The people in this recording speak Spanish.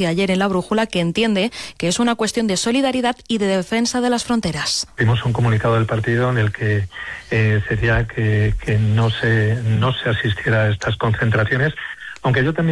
decía ayer en La Brújula que entiende que es una cuestión de solidaridad y de defensa de las fronteras. Vimos un comunicado del partido en el que sería que no se asistiera a estas concentraciones, aunque yo también